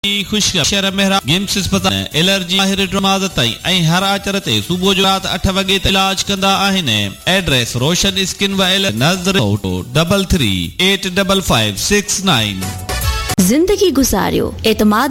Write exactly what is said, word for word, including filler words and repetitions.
खुशखबरी शहर मेहरा गिम्स अस्पताल एलर्जी माहिर ड्रमाद ताई ऐं हर आचर ते सुबुह जो रात अठ वगे ते इलाज कंदा आहिनि। एड्रेस रोशन स्किन व एलर्जी नज़र double three eight double five six nine. जिंदगी गुजारियो एतमाद